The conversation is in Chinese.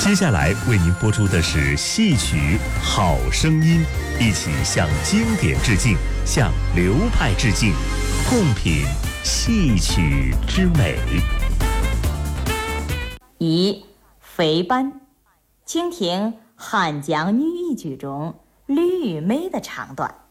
接下来为您播出的是戏曲《好声音》，一起向经典致敬，向流派致敬，共品戏曲之美。 一肥班，清廷汉讲女一剧中吕玉梅的唱段。